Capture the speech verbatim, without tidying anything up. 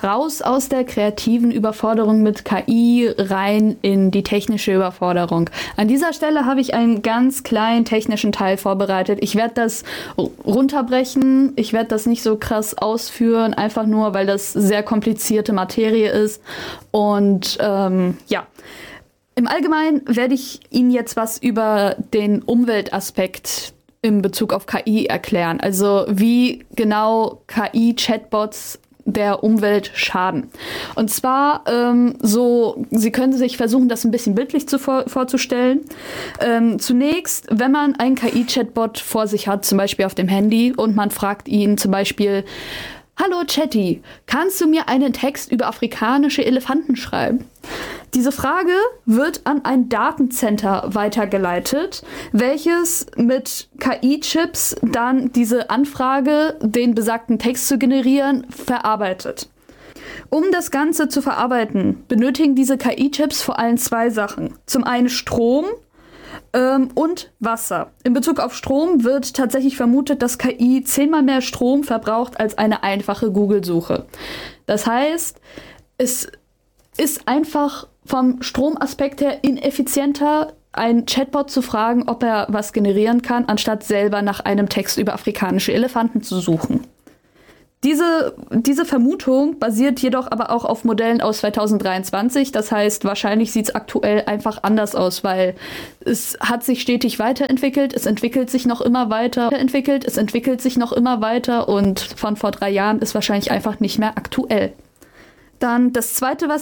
raus aus der kreativen Überforderung mit K I rein in die technische Überforderung. An dieser Stelle habe ich einen ganz kleinen technischen Teil vorbereitet. Ich werde das runterbrechen, ich werde das nicht so krass ausführen, einfach nur, weil das sehr komplizierte Materie ist. Und ähm, ja, im Allgemeinen werde ich Ihnen jetzt was über den Umweltaspekt in Bezug auf K I erklären. Also wie genau K I-Chatbots der Umwelt schaden. Und zwar ähm, so, Sie können sich versuchen, das ein bisschen bildlich zu vor, vorzustellen. Ähm, zunächst, wenn man einen K I-Chatbot vor sich hat, zum Beispiel auf dem Handy, und man fragt ihn zum Beispiel: Hallo Chatty, kannst du mir einen Text über afrikanische Elefanten schreiben? Diese Frage wird an ein Datencenter weitergeleitet, welches mit K I-Chips dann diese Anfrage, den besagten Text zu generieren, verarbeitet. Um das Ganze zu verarbeiten, benötigen diese K I-Chips vor allem zwei Sachen. Zum einen Strom ähm, und Wasser. In Bezug auf Strom wird tatsächlich vermutet, dass K I zehnmal mehr Strom verbraucht als eine einfache Google-Suche. Das heißt, es ist einfach vom Stromaspekt her ineffizienter, einen Chatbot zu fragen, ob er was generieren kann, anstatt selber nach einem Text über afrikanische Elefanten zu suchen. Diese, diese Vermutung basiert jedoch aber auch auf Modellen aus zweitausenddreiundzwanzig. Das heißt, wahrscheinlich sieht es aktuell einfach anders aus, weil es hat sich stetig weiterentwickelt, es entwickelt sich noch immer weiter, entwickelt, es entwickelt sich noch immer weiter und von vor drei Jahren ist wahrscheinlich einfach nicht mehr aktuell. Dann das Zweite, was